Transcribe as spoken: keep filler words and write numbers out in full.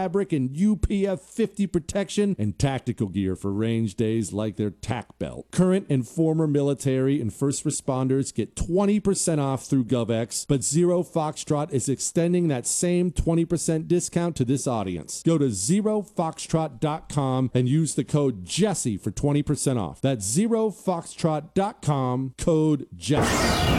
fabric and U P F fifty protection, and tactical gear for range days like their tack belt. Current and former military and first responders get twenty percent off through GovX, but Zero Foxtrot is extending that same twenty percent discount to this audience. Go to zero foxtrot dot com and use the code Jesse for twenty percent off. That's zero foxtrot dot com, code Jesse.